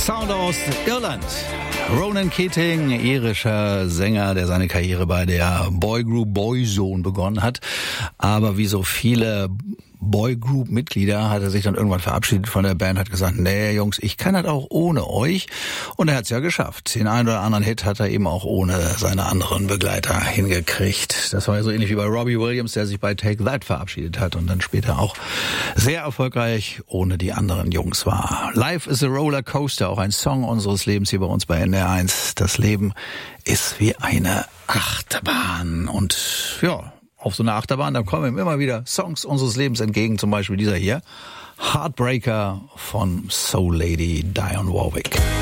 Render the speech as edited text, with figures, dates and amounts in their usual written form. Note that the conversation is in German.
Sound aus Irland. Ronan Keating, irischer Sänger, der seine Karriere bei der Boygroup Boyzone begonnen hat. Aber wie so viele Boygroup-Mitglieder hat er sich dann irgendwann verabschiedet von der Band, hat gesagt, nee Jungs, ich kann das auch ohne euch. Und er hat es ja geschafft. Den einen oder anderen Hit hat er eben auch ohne seine anderen Begleiter hingekriegt. Das war ja so ähnlich wie bei Robbie Williams, der sich bei Take That verabschiedet hat und dann später auch sehr erfolgreich ohne die anderen Jungs war. Life is a Roller Coaster, auch ein Song unseres Lebens hier bei uns bei NDR1. Das Leben ist wie eine Achterbahn. Und ja, auf so eine Achterbahn, da kommen ihm immer wieder Songs unseres Lebens entgegen, zum Beispiel dieser hier, Heartbreaker von Soul Lady Dionne Warwick.